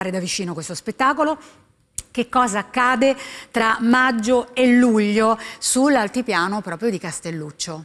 da vicino questo spettacolo. Che cosa accade tra maggio e luglio sull'altipiano proprio di Castelluccio?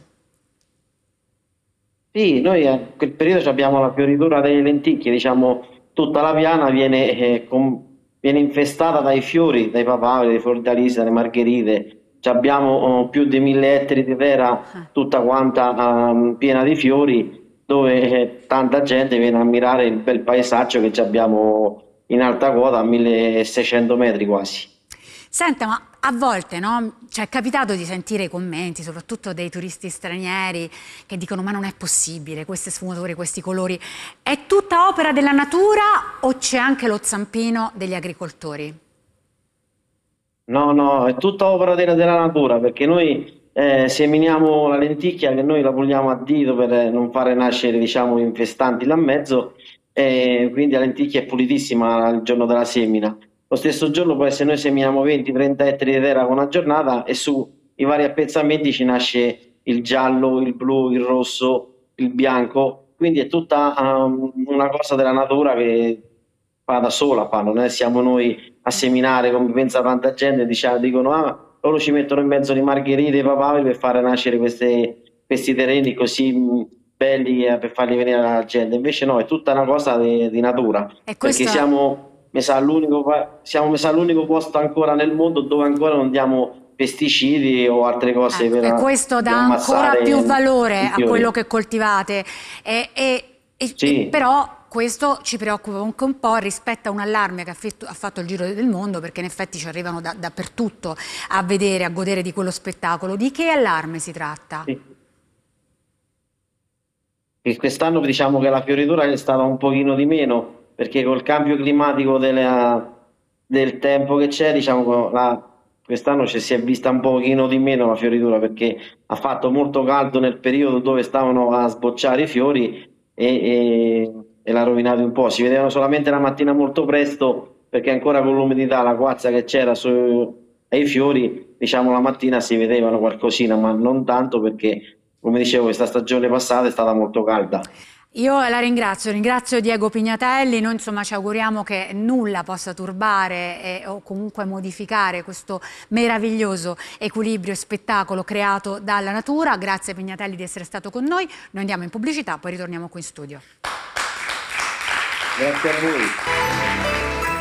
Sì, noi a quel periodo abbiamo la fioritura delle lenticchie, diciamo tutta la piana viene infestata dai fiori, dai papaveri, dai fiordalisi, dalle margherite. Abbiamo più di 1000 ettari di terra tutta quanta piena di fiori, dove tanta gente viene a ammirare il bel paesaggio che ci abbiamo in alta quota, a 1600 metri quasi. Senta, ma a volte, no, ci è capitato di sentire i commenti, soprattutto dei turisti stranieri, che dicono: ma non è possibile, queste sfumature, questi colori. È tutta opera della natura o c'è anche lo zampino degli agricoltori? No, no, è tutta opera della natura perché noi seminiamo la lenticchia che noi la puliamo a dito per non fare nascere, diciamo, infestanti là in mezzo, e quindi la lenticchia è pulitissima il giorno della semina. Lo stesso giorno poi se noi seminiamo 20-30 ettari di terra con una giornata e sui vari appezzamenti ci nasce il giallo, il blu, il rosso, il bianco, quindi è tutta una cosa della natura che fa da sola, fa, non è siamo noi a seminare come pensa tanta gente, diciamo, dicono loro ci mettono in mezzo le margherite e i papaveri per fare nascere questi terreni così belli per farli venire alla gente, invece no, è tutta una cosa di natura, E perché questo siamo messa all'unico posto ancora nel mondo dove ancora non diamo pesticidi o altre cose ecco, e questo per dà ancora ammazzare più valore i a quello fiori. che coltivate, Sì. però questo ci preoccupa anche un po' rispetto a un allarme che ha fatto il giro del mondo, perché in effetti ci arrivano dappertutto a vedere, a godere di quello spettacolo. Di che allarme si tratta? Sì. E quest'anno diciamo che la fioritura è stata un pochino di meno, perché col cambio climatico del tempo che c'è, diciamo, quest'anno ci si è vista un pochino di meno la fioritura, perché ha fatto molto caldo nel periodo dove stavano a sbocciare i fiori e l'ha rovinato un po'. Si vedevano solamente la mattina molto presto, perché ancora con l'umidità, la guazza che c'era ai fiori, diciamo la mattina si vedevano qualcosina, ma non tanto perché come dicevo, questa stagione passata è stata molto calda. Io la ringrazio Diego Pignatelli, noi insomma ci auguriamo che nulla possa turbare o comunque modificare questo meraviglioso equilibrio e spettacolo creato dalla natura. Grazie Pignatelli di essere stato con noi andiamo in pubblicità, poi ritorniamo qui in studio. Grazie a voi.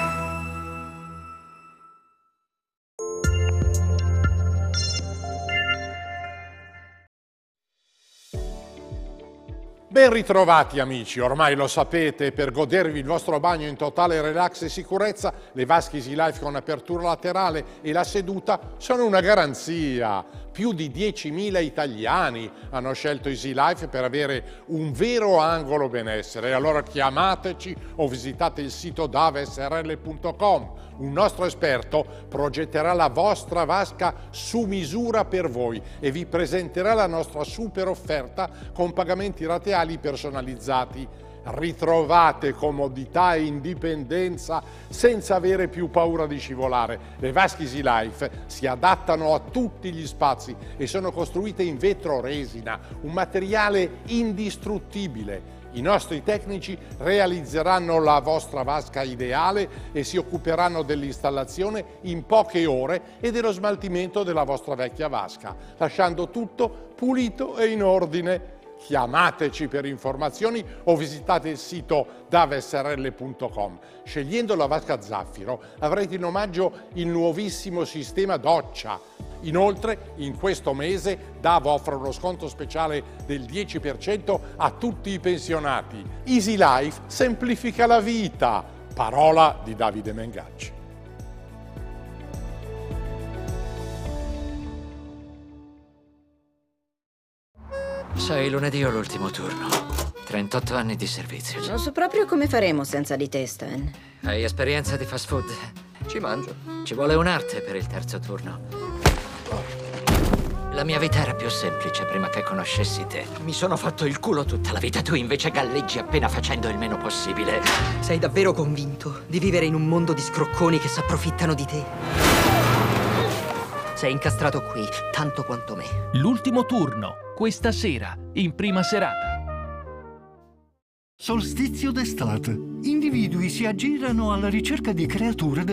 Ben ritrovati amici, ormai lo sapete, per godervi il vostro bagno in totale relax e sicurezza, le vasche Easy Life con apertura laterale e la seduta sono una garanzia. Più di 10.000 italiani hanno scelto Easy Life per avere un vero angolo benessere. Allora chiamateci o visitate il sito davsrl.com. Un nostro esperto progetterà la vostra vasca su misura per voi e vi presenterà la nostra super offerta con pagamenti rateali personalizzati. Ritrovate comodità e indipendenza senza avere più paura di scivolare. Le vasche Easy Life si adattano a tutti gli spazi e sono costruite in vetro resina, un materiale indistruttibile. I nostri tecnici realizzeranno la vostra vasca ideale e si occuperanno dell'installazione in poche ore e dello smaltimento della vostra vecchia vasca, lasciando tutto pulito e in ordine. Chiamateci per informazioni o visitate il sito davsrl.com. Scegliendo la vasca Zaffiro avrete in omaggio il nuovissimo sistema doccia. Inoltre, in questo mese DAV offre uno sconto speciale del 10% a tutti i pensionati. Easy Life semplifica la vita. Parola di Davide Mengacci. Sai, lunedì ho l'ultimo turno. 38 anni di servizio. Non so proprio come faremo senza di te, Stan. Hai esperienza di fast food? Ci mangio. Ci vuole un'arte per il terzo turno. La mia vita era più semplice prima che conoscessi te. Mi sono fatto il culo tutta la vita, tu invece galleggi appena facendo il meno possibile. Sei davvero convinto di vivere in un mondo di scrocconi che si approfittano di te? Sei incastrato qui, tanto quanto me. L'ultimo turno, questa sera, in prima serata. Solstizio d'estate. Individui si aggirano alla ricerca di creature